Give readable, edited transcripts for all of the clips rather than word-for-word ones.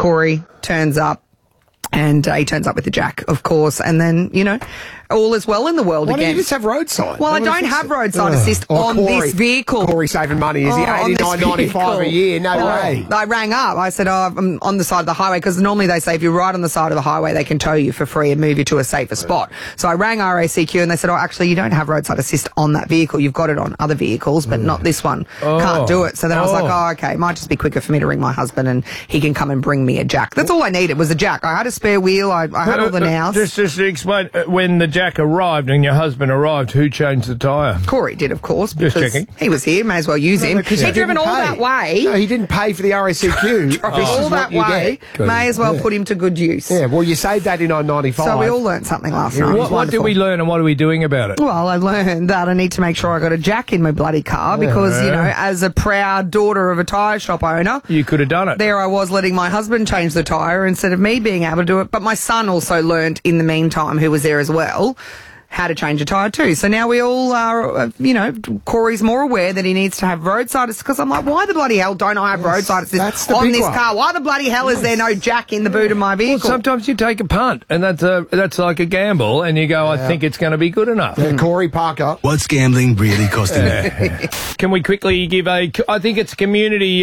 Corey turns up. And he turns up with the jack, of course, and then, all is well in the world Why again. don't you just have roadside? Well, I don't have roadside assist on this vehicle. Corey saving money, is he? $89.95 a year, no way. I rang up. I said, I'm on the side of the highway, because normally they say if you're right on the side of the highway, they can tow you for free and move you to a safer spot. So I rang RACQ and they said, actually, you don't have roadside assist on that vehicle. You've got it on other vehicles, but not this one. Can't do it. So then I was like, okay, it might just be quicker for me to ring my husband and he can come and bring me a jack. That's all I needed was a jack. I had a spare wheel. I had all the nows. Just to explain, when the jack arrived and your husband arrived, who changed the tyre? Corey did, of course. Just checking. He was here, may as well use him. He'd driven all that way. No, he didn't pay for the RACQ. All that way. May as well put him to good use. Yeah, well, you saved $89.95. So we all learned something last night. What did we learn and what are we doing about it? Well, I learned that I need to make sure I got a jack in my bloody car because, as a proud daughter of a tyre shop owner... You could have done it. There I was letting my husband change the tyre instead of me being able to do it. But my son also learned in the meantime, who was there as well, how to change a tyre too. So now we all are, Corey's more aware that he needs to have roadside assist, because I'm like, why the bloody hell don't I have roadside assist on this car? Why the bloody hell is there no jack in the boot of my vehicle? Well, sometimes you take a punt, and that's like a gamble, and you go, I think it's going to be good enough. Yeah, Corey Parker. What's gambling really costing you? Can we quickly give I think it's a community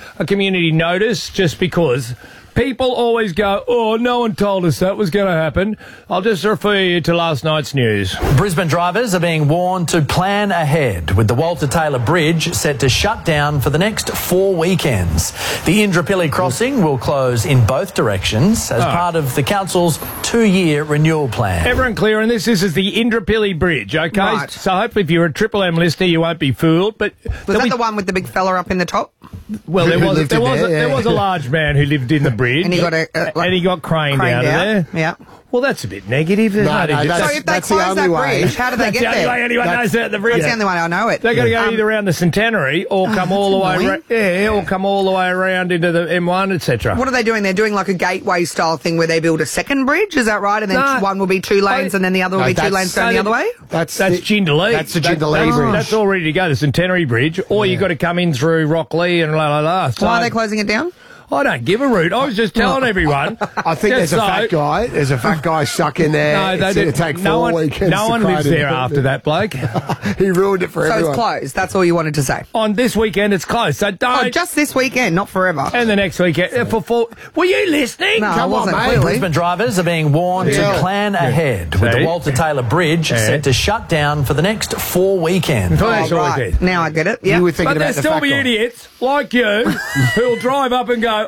notice, just because... People always go, no one told us that was going to happen. I'll just refer you to last night's news. Brisbane drivers are being warned to plan ahead, with the Walter Taylor Bridge set to shut down for the next 4 weekends. The Indooroopilly crossing will close in both directions as part of the council's 2-year renewal plan. Everyone clear on this? This is the Indooroopilly Bridge, okay? Right. So hopefully if you're a Triple M listener, you won't be fooled. But was that the one with the big fella up in the top? Well, there was a large man who lived in the bridge. And he got and he got craned out of there. Yeah. Well, that's a bit negative. So if they close that bridge, how do they get there? That's the only way anyone knows that the bridge. That's the only way I know it. They've got to go either around the Centenary or come all the way. Or come all the way around into the M1, etc. What are they doing? They're doing like a gateway style thing where they build a second bridge. Is that right? And then one will be 2 lanes, and then the other will be 2 lanes going the other way. That's Jindalee. That's the Jindalee Bridge. That's all ready to go. The Centenary Bridge, or you've got to come in through Rockley and la la la. So, why are they closing it down? I don't give a root. I was just telling everyone. I think there's a fat guy. There's a fat guy stuck in there. No, it's going to take 4 weekends. No one lives there after that bloke. He ruined it for everyone. So it's closed. That's all you wanted to say. On this weekend, it's closed. So don't. Oh, just this weekend, not forever. And the next weekend. Were you listening? No, Come I wasn't. on, mate. Brisbane drivers are being warned to plan ahead, with the Walter Taylor Bridge set to shut down for the next 4 weekends. Right. Now I get it. Yeah. You were thinking but about there'll still be idiots like you who'll drive up and go,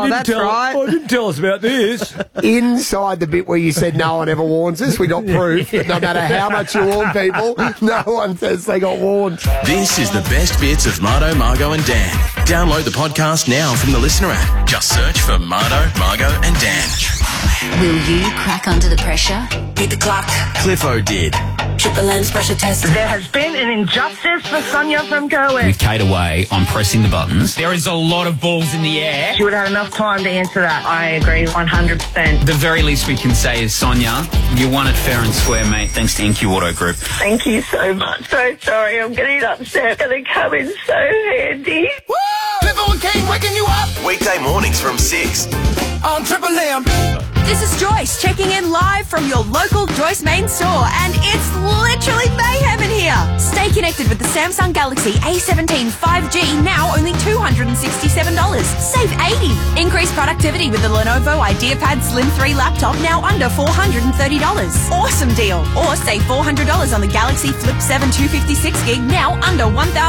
they didn't tell us about this. Inside the bit where you said no one ever warns us, we got proof that no matter how much you warn people, no one says they got warned. This is the best bits of Marto, Margo and Dan. Download the podcast now from the Listener app. Just search for Marto, Margo and Dan. Will you crack under the pressure? Beat the clock. Cliffo did. Triple M's pressure test. There has been an injustice for Sonia from Goen. With Kate away, I'm pressing the buttons. There is a lot of balls in the air. She would have enough time to answer that. I agree 100%. The very least we can say is, Sonia, you won it fair and square, mate, thanks to Inky Auto Group. Thank you so much. So sorry, I'm getting upset. Gonna come in so handy. Woo! Cliffo and Kate waking you up. Weekday mornings from 6 on Triple M. This is Joyce checking in live from your local Joyce main store, and it's literally mayhem in here. Stay connected with the Samsung Galaxy A17 5G, now only $267. Save $80. Increase productivity with the Lenovo IdeaPad Slim 3 laptop, now under $430. Awesome deal. Or save $400 on the Galaxy Flip 7 256GB, now under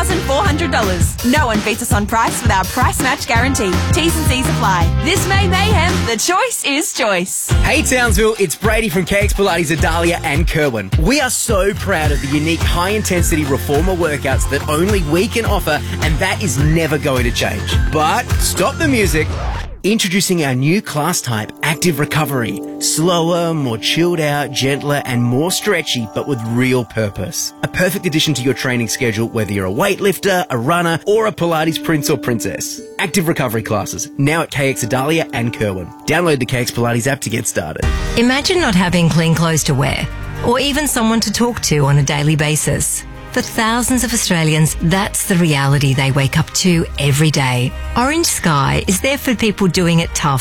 $1,400. No one beats us on price with our price match guarantee. T's and C's apply. This May mayhem, the choice is choice. Hey Townsville, it's Brady from KX Pilates Adalia and Kerwin. We are so proud of the unique high-intensity reformer workouts that only we can offer, and that is never going to change. But stop the music. Introducing our new class type, Active Recovery. Slower, more chilled out, gentler and more stretchy, but with real purpose. A perfect addition to your training schedule, whether you're a weightlifter, a runner or a Pilates prince or princess. Active Recovery classes, now at KX Adalia and Kerwin. Download the KX Pilates app to get started. Imagine not having clean clothes to wear, or even someone to talk to on a daily basis. For thousands of Australians, that's the reality they wake up to every day. Orange Sky is there for people doing it tough